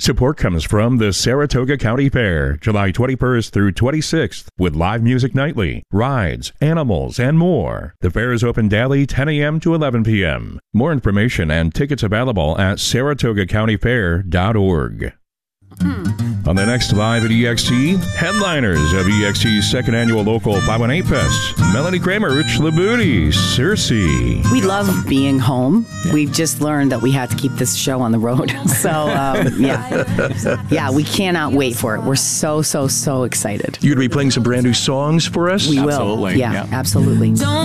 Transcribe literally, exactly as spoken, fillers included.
Support comes from the Saratoga County Fair, July twenty-first through twenty-sixth, with live music nightly, rides, animals, and more. The fair is open daily ten a.m. to eleven p.m. More information and tickets available at saratoga county fair dot org. Hmm. On the next Live at E X T, headliners of E X T's second annual local five one eight Fest, Melanie Kramer, Rich Labuti, Circe. We love being home. We've just learned that we have to keep this show on the road. So, um, yeah. Yeah, we cannot wait for it. We're so, so, so excited. You're going to be playing some brand new songs for us? We will. Absolutely. Yeah, yeah. absolutely. Don't